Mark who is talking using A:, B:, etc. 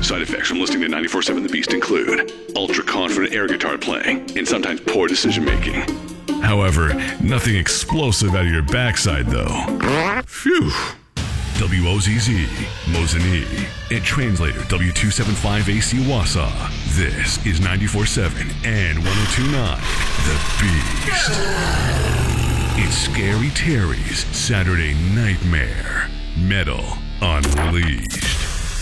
A: Side effects from listening to 94.7 The Beast include ultra-confident air guitar playing and sometimes poor decision-making. However, nothing explosive out of your backside, though. Phew. WOZZ, Mosinee, and translator W275AC Wausau. This is 94.7 and 102.9 The Beast. It's Scary Terry's Saturday Nightmare. Metal Unleashed.